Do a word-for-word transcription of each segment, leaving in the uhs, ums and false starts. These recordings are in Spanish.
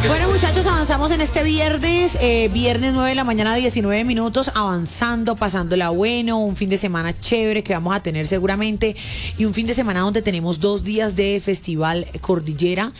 Bueno, muchachos, avanzamos en este viernes, eh, viernes nueve de la mañana, diecinueve minutos, avanzando, pasándola bueno, un fin de semana chévere que vamos a tener seguramente, y un fin de semana donde tenemos dos días de Festival Cordillera,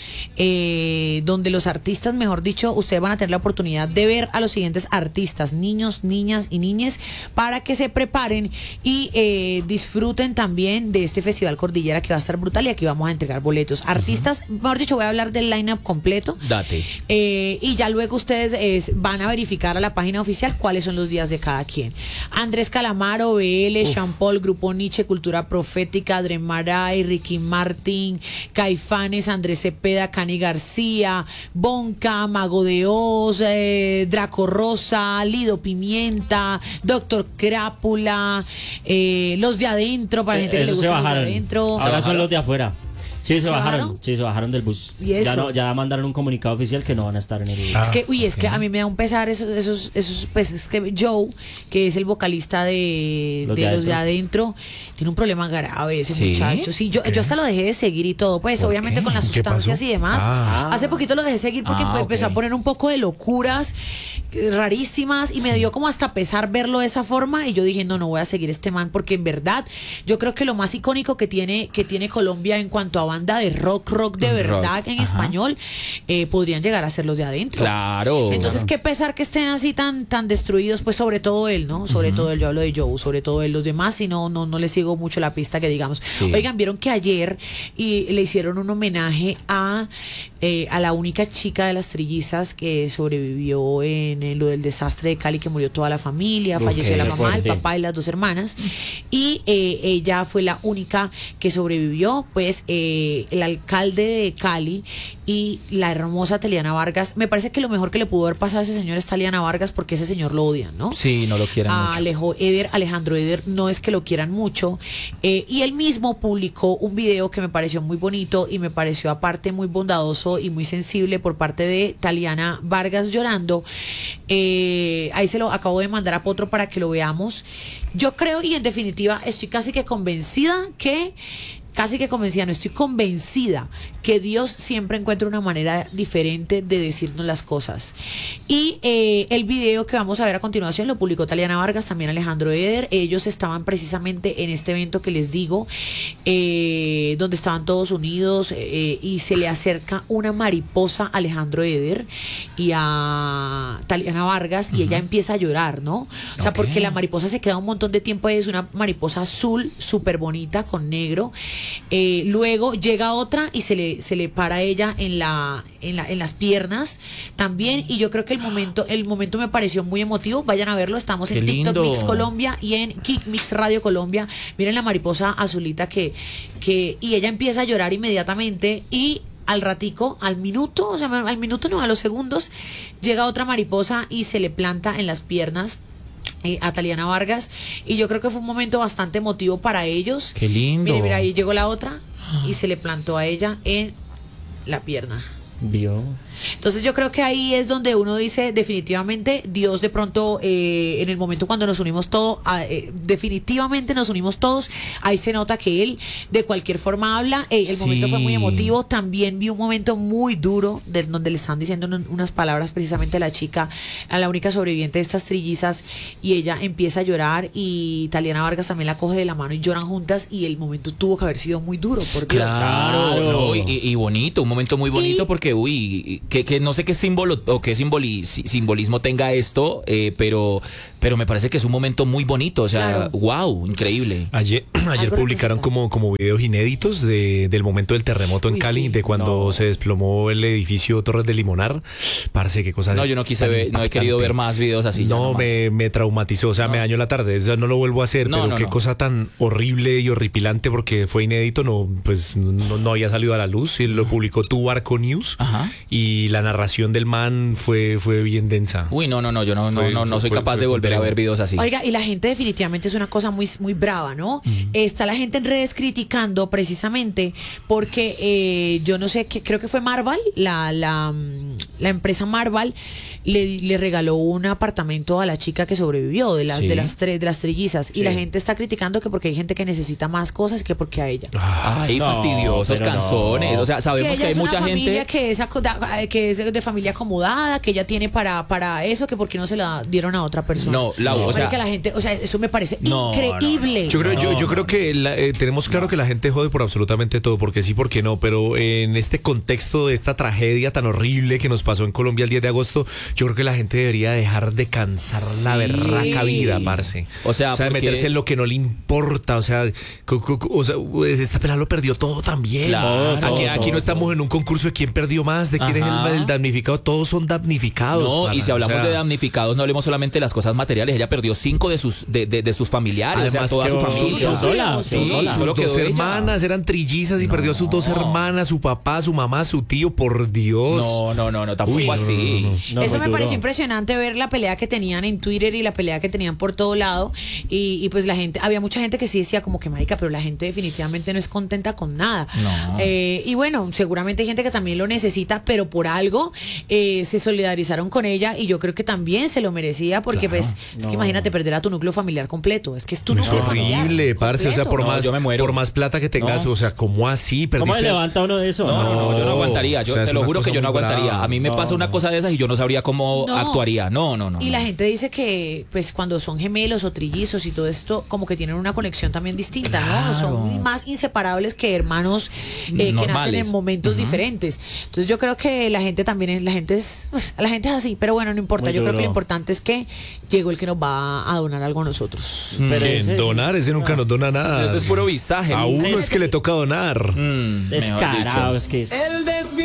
eh, donde los artistas, mejor dicho, ustedes van a tener la oportunidad de ver a los siguientes artistas, niños, niñas y niñes, para que se preparen y eh, disfruten también de este Festival Cordillera que va a estar brutal, y aquí vamos a entregar boletos. Artistas, uh-huh. mejor dicho, voy a hablar del line-up completo. Date. Eh, y ya luego ustedes eh, van a verificar a la página oficial cuáles son los días de cada quien. Andrés Calamaro, B L, Sean Paul, Grupo Nietzsche, Cultura Profética, Dremaray, Ricky Martin, Caifanes, Andrés Cepeda, Cani García, Bonca, Mago de Oz, eh, Draco Rosa, Lido Pimienta, Doctor Crápula, eh, los de adentro, para eh, gente que le gusta los de bajaron. adentro. Ahora son los de afuera. Sí, se, ¿Se bajaron? bajaron? Sí, se bajaron del bus. ¿Y eso? Ya, no, ya mandaron un comunicado oficial que no van a estar en el... Es que, uy, es que a mí me da un pesar esos, esos, esos, pues es que Joe, que es el vocalista de los de, de, los de adentro, tiene un problema grave ese ¿Sí? muchacho. Sí, yo, yo hasta lo dejé de seguir y todo, pues obviamente qué? con las ¿Qué sustancias pasó? y demás. Ah. Hace poquito lo dejé de seguir porque Ah, pues, empezó okay. a poner un poco de locuras eh, rarísimas, y me dio como hasta pesar verlo de esa forma, y yo dije, no, no voy a seguir este man, porque en verdad yo creo que lo más icónico que tiene, que tiene Colombia en cuanto a banda de rock, rock de verdad, Rock, en ajá. español, eh, podrían llegar a ser los de adentro. Claro. Entonces, qué pesar que estén así tan tan destruidos, pues sobre todo él, ¿no? Sobre uh-huh. todo él, yo hablo de Joe, sobre todo él, los demás, y no, no, no le sigo mucho la pista, que digamos. Sí. Oigan, vieron que ayer y le hicieron un homenaje a, eh, a la única chica de las trillizas que sobrevivió en, en lo del desastre de Cali, que murió toda la familia, Okay, falleció la mamá, fuerte. el papá y las dos hermanas, y eh, ella fue la única que sobrevivió. Pues eh, el alcalde de Cali y la hermosa Taliana Vargas, me parece que lo mejor que le pudo haber pasado a ese señor es Taliana Vargas, porque ese señor lo odian, ¿no? Sí, no lo quieren A mucho. Alejo Eder, Alejandro Eder, no es que lo quieran mucho, eh, y él mismo publicó un video que me pareció muy bonito y me pareció aparte muy bondadoso y muy sensible por parte de Taliana Vargas llorando. Eh, ahí se lo acabo de mandar a Potro para que lo veamos. Yo creo, y en definitiva estoy casi que convencida que Casi que convencida, no, estoy convencida que Dios siempre encuentra una manera diferente de decirnos las cosas. Y eh, el video que vamos a ver a continuación lo publicó Taliana Vargas, también Alejandro Eder. Ellos estaban precisamente en este evento que les digo, eh, donde estaban todos unidos, eh, y se le acerca una mariposa a Alejandro Eder y a Taliana Vargas, y uh-huh. ella empieza a llorar, ¿no? O sea, okay. porque la mariposa se queda un montón de tiempo, es una mariposa azul, súper bonita, con negro. Eh, luego llega otra y se le se le para a ella en la, en la en las piernas también, y yo creo que el momento el momento me pareció muy emotivo. Vayan a verlo, estamos Qué en TikTok lindo. Mix Colombia y en Kick Mix Radio Colombia. Miren la mariposa azulita que que y ella empieza a llorar inmediatamente, y al ratico, al minuto, o sea, al minuto no, a los segundos, llega otra mariposa y se le planta en las piernas Eh, a Taliana Vargas, y yo creo que fue un momento bastante emotivo para ellos. Qué lindo. Mira, mira, ahí llegó la otra y se le plantó a ella en la pierna. Vio. Entonces yo creo que ahí es donde uno dice, definitivamente Dios de pronto, eh, en el momento cuando nos unimos todos, eh, definitivamente nos unimos todos, ahí se nota que Él de cualquier forma habla. Eh, el sí. momento fue muy emotivo. También vi un momento muy duro de, donde le están diciendo un, unas palabras precisamente a la chica, a la única sobreviviente de estas trillizas, y ella empieza a llorar, y Taliana Vargas también la coge de la mano y lloran juntas, y el momento tuvo que haber sido muy duro, por Dios. Claro, Claro. no, y, y bonito, un momento muy bonito, Y- porque, uy, que, que no sé qué símbolo o qué simboli- si- simbolismo tenga esto, eh, pero, pero me parece que es un momento muy bonito, o sea, Claro. wow, increíble. Ayer, ayer Algo publicaron representa. como, como videos inéditos de, del momento del terremoto en Uy, Cali, sí. de cuando No. se desplomó el edificio Torres de Limonar. Parece que cosa No, de- yo no quise tan ver, no he querido impactante. ver más videos así. ya No, nomás. me, me traumatizó, o sea, No. me dañó la tarde. O sea, no lo vuelvo a hacer, No, pero no, qué no. cosa tan horrible y horripilante, porque fue inédito, no, pues no, no había salido a la luz. Y lo publicó Tu Barco News. Ajá. Y la narración del man fue, fue bien densa. Uy, no, no, no, yo no, no, Fue- no, no soy fue- capaz fue de volver a complejo. ver videos así. Oiga, y la gente definitivamente es una cosa muy, muy brava, ¿no? Uh-huh. Está la gente en redes criticando precisamente porque eh, yo no sé, qué creo que fue Marvel, la, la, la empresa Marval le, le regaló un apartamento a la chica que sobrevivió, de, la, Sí. de las tres, de las trillizas. Sí. Y la gente está criticando que porque hay gente que necesita más cosas que porque a ella. Ay, No, fastidiosos pero no. canzones. O sea, sabemos que, ella hay es mucha una familia gente. que es, acoda- que es de familia acomodada, que ella tiene para, para eso, que porque no se la dieron a otra persona. No, la- o sea- que la gente, o sea, eso me parece No, increíble. Yo creo, yo, No, yo no, creo no. que la- eh, tenemos claro que la gente jode por absolutamente todo, porque sí, porque no, pero en este contexto de esta tragedia tan horrible que nos pasó en Colombia el diez de agosto, yo creo que la gente debería dejar de cansar la Sí. berraca vida, parce. O sea, de porque- meterse en lo que no le importa, o sea, cu- cu- cu- o sea, pues, esta pelada lo perdió todo también. Claro, aquí todo, aquí no todo, estamos en un concurso de quién perdió más, de quién Ajá. es el, el damnificado, todos son damnificados. No, pana, y si hablamos o sea, de damnificados, no hablemos solamente de las cosas materiales. Ella perdió cinco de sus de, de, de sus familiares, Además, o sea, toda su quedó familia. sola, Sí, quedó sola. solo sus quedó dos ella. hermanas eran trillizas y No. perdió a sus dos hermanas, su papá, su mamá, su tío, por Dios. No, no, no, no, tampoco Uy, no, no, así. no, no. No, Eso muy me duro. pareció impresionante ver la pelea que tenían en Twitter y la pelea que tenían por todo lado. Y, y pues la gente, había mucha gente que sí decía como que marica, pero la gente definitivamente no es contenta con nada. No. Eh, y bueno, seguramente hay gente que también lo necesita, pero por algo eh, se solidarizaron con ella y yo creo que también se lo merecía porque pues es No. que imagínate perder a tu núcleo familiar completo. Es que es tu Es núcleo familiar. horrible, parce. O sea, por completo. No, más, yo me muero. por más plata que tengas, No. o sea, ¿cómo así? ¿Cómo Perdiste- se levanta uno de eso? No, no, no, yo no No, aguantaría. Yo o sea, es te lo una juro que cosa yo no muy brava. aguantaría. A mí me No, pasa una no. cosa de esas y yo no sabría cómo No. actuaría. No, no, no. Y no. la gente dice que, pues, cuando son gemelos o trillizos y todo esto, como que tienen una conexión también distinta, ¿no? Claro. Son más inseparables que hermanos eh, que nacen Normales. en momentos diferentes. Entonces, yo creo que la gente también es, la gente es, pues, la gente es así, pero bueno, no importa. Muy yo creo que duro. lo importante es que llegó el que nos va a donar algo a nosotros. Pero ¿Quién? ese- donar, ese nunca nos dona nada. Eso es puro visaje. A uno es que le toca donar. Mm, mejor dicho. Descarado, es que es.